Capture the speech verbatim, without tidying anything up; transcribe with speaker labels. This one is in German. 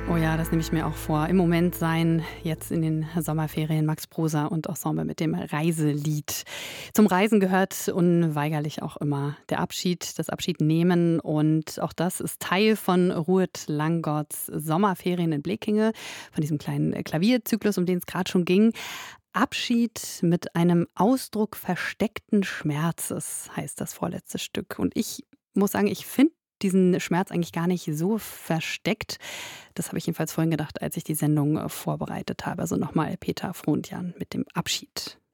Speaker 1: Oh ja, das nehme ich mir auch vor. Im Moment sein, jetzt in den Sommerferien Max Prosa und Ensemble mit dem Reiselied. Zum Reisen gehört unweigerlich auch immer der Abschied, das Abschiednehmen. Und auch das ist Teil von Ruth Langotts Sommerferien in Blekinge, von diesem kleinen Klavierzyklus, um den es gerade schon ging. Abschied mit einem Ausdruck versteckten Schmerzes heißt das vorletzte Stück. Und ich muss sagen, ich finde diesen Schmerz eigentlich gar nicht so versteckt. Das habe ich jedenfalls vorhin gedacht, als ich die Sendung äh, vorbereitet habe. Also nochmal Peter Frohntian mit dem Abschied.